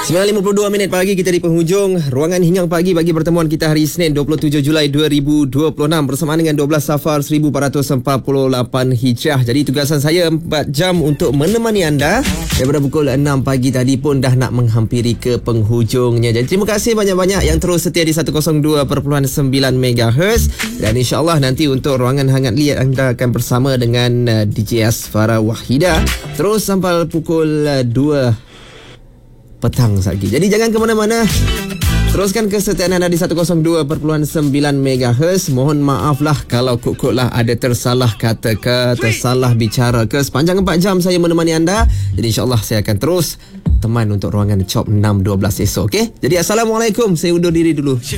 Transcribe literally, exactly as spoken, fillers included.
sembilan lima puluh dua minit pagi, kita di penghujung Ruangan Hingang Pagi bagi pertemuan kita hari Isnin dua puluh tujuh Julai dua ribu dua puluh enam bersamaan dengan dua belas Safar seribu empat ratus empat puluh lapan Hijrah. Jadi tugasan saya empat jam untuk menemani anda daripada pukul enam pagi tadi pun dah nak menghampiri ke penghujungnya. Jadi terima kasih banyak-banyak yang terus setia di seratus dua perpuluhan sembilan megahertz, dan insyaAllah nanti untuk Ruangan Hangat Liat anda akan bersama dengan uh, D J Asfara Wahida terus sampai pukul uh, dua petang lagi. Jadi jangan ke mana-mana. Teruskan kesetiaan anda di seratus dua perpuluhan sembilan megahertz. Mohon maaflah kalau kok-kok lah ada tersalah kata ke, tersalah bicara ke. Sepanjang empat jam saya menemani anda. Jadi insyaAllah saya akan terus teman untuk Ruangan Chop enam dua belas esok. Okay? Jadi Assalamualaikum. Saya undur diri dulu.